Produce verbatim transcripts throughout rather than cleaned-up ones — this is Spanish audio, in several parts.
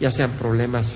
ya sean problemas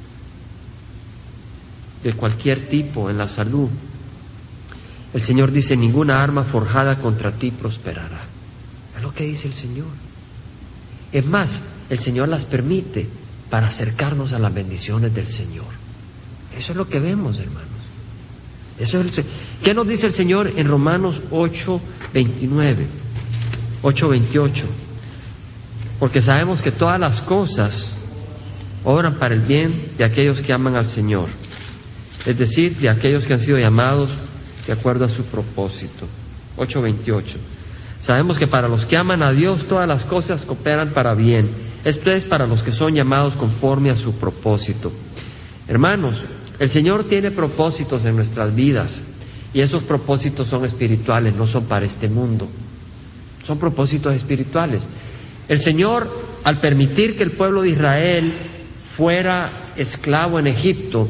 de cualquier tipo en la salud, el Señor dice: ninguna arma forjada contra ti prosperará. Es lo que dice el Señor. Es más, el Señor las permite para acercarnos a las bendiciones del Señor. Eso es lo que vemos, hermanos. Eso es el... ¿Qué nos dice el Señor en Romanos ocho veintinueve, ocho veintiocho? Porque sabemos que todas las cosas obran para el bien de aquellos que aman al Señor, es decir, de aquellos que han sido llamados de acuerdo a su propósito. ocho veintiocho. Sabemos que para los que aman a Dios todas las cosas cooperan para bien. Esto es para los que son llamados conforme a su propósito. Hermanos, el Señor tiene propósitos en nuestras vidas, y esos propósitos son espirituales, no son para este mundo. Son propósitos espirituales. El Señor, al permitir que el pueblo de Israel fuera esclavo en Egipto,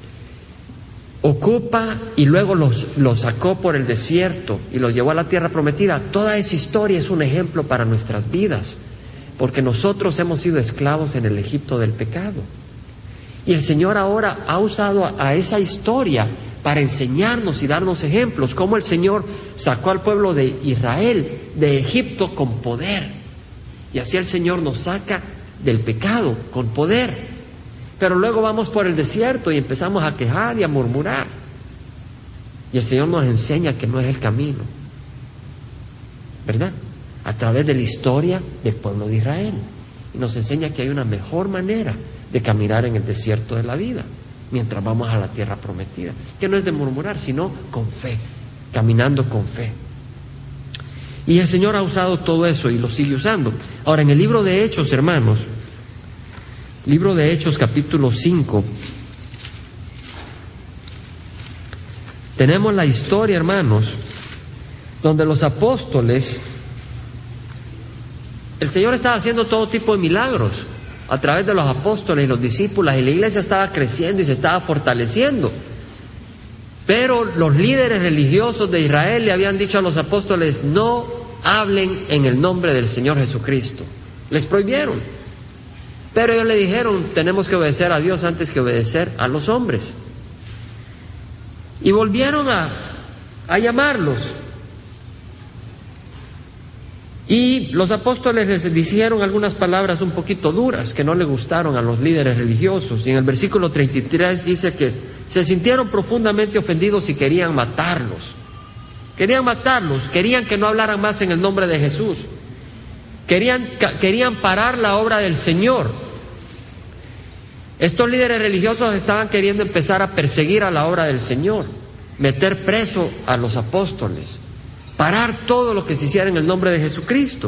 ocupa y luego los, los sacó por el desierto y los llevó a la tierra prometida. Toda esa historia es un ejemplo para nuestras vidas, porque nosotros hemos sido esclavos en el Egipto del pecado. Y el Señor ahora ha usado a, a esa historia para enseñarnos y darnos ejemplos, cómo el Señor sacó al pueblo de Israel de Egipto con poder. Y así el Señor nos saca del pecado con poder. Pero luego vamos por el desierto y empezamos a quejar y a murmurar. Y el Señor nos enseña que no es el camino, ¿verdad? A través de la historia del pueblo de Israel. Y nos enseña que hay una mejor manera de caminar en el desierto de la vida, mientras vamos a la tierra prometida. Que no es de murmurar, sino con fe, caminando con fe. Y el Señor ha usado todo eso y lo sigue usando. Ahora, en el libro de Hechos, hermanos, libro de Hechos, capítulo cinco, tenemos la historia, hermanos, donde los apóstoles, el Señor estaba haciendo todo tipo de milagros a través de los apóstoles y los discípulos, y la iglesia estaba creciendo y se estaba fortaleciendo. Pero los líderes religiosos de Israel le habían dicho a los apóstoles: no hablen en el nombre del Señor Jesucristo. Les prohibieron. Pero ellos le dijeron: tenemos que obedecer a Dios antes que obedecer a los hombres. Y volvieron a, a llamarlos. Y los apóstoles les dijeron algunas palabras un poquito duras que no le gustaron a los líderes religiosos. Y en el versículo treinta y tres dice que se sintieron profundamente ofendidos y querían matarlos. Querían matarlos, querían que no hablaran más en el nombre de Jesús. Querían, querían parar la obra del Señor. Estos líderes religiosos estaban queriendo empezar a perseguir a la obra del Señor, meter preso a los apóstoles, parar todo lo que se hiciera en el nombre de Jesucristo.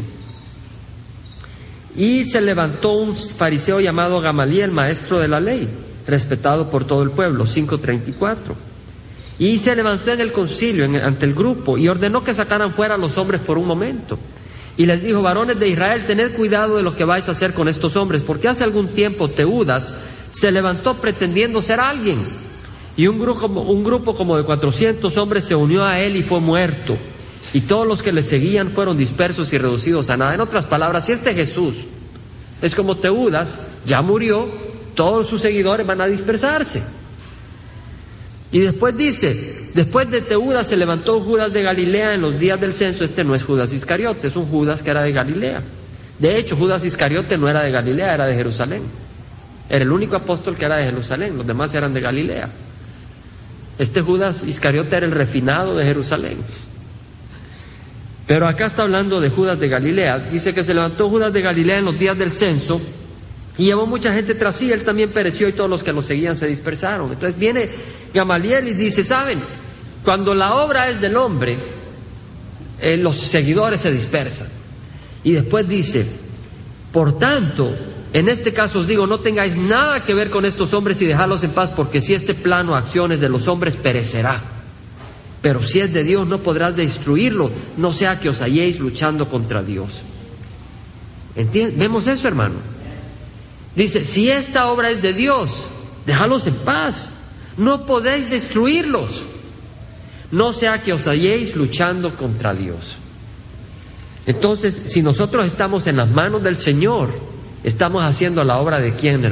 Y se levantó un fariseo llamado Gamaliel, maestro de la ley, respetado por todo el pueblo, cinco treinta y cuatro. Y se levantó en el concilio, en, ante el grupo, y ordenó que sacaran fuera a los hombres por un momento. Y les dijo: varones de Israel, tened cuidado de lo que vais a hacer con estos hombres, porque hace algún tiempo Teudas se levantó pretendiendo ser alguien, y un grupo, un grupo como de cuatrocientos hombres se unió a él y fue muerto, y todos los que le seguían fueron dispersos y reducidos a nada. En otras palabras, si este Jesús es como Teudas, ya murió, todos sus seguidores van a dispersarse. Y después dice: después de Teudas se levantó Judas de Galilea en los días del censo. Este no es Judas Iscariote, es un Judas que era de Galilea. De hecho, Judas Iscariote no era de Galilea, era de Jerusalén. Era el único apóstol que era de Jerusalén, los demás eran de Galilea. Este Judas Iscariote era el refinado de Jerusalén. Pero acá está hablando de Judas de Galilea. Dice que se levantó Judas de Galilea en los días del censo y llevó mucha gente tras sí. Él también pereció y todos los que lo seguían se dispersaron. Entonces viene Gamaliel y dice: saben, cuando la obra es del hombre, eh, los seguidores se dispersan. Y después dice: por tanto, en este caso os digo, no tengáis nada que ver con estos hombres y dejadlos en paz, porque si este plano o acciones de los hombres perecerá, pero si es de Dios no podrás destruirlo, no sea que os halléis luchando contra Dios. ¿Entienden? ¿Vemos eso, hermano? Dice: si esta obra es de Dios, dejadlos en paz, no podéis destruirlos, no sea que os halléis luchando contra Dios. Entonces, si nosotros estamos en las manos del Señor, estamos haciendo la obra de ¿quién, hermano?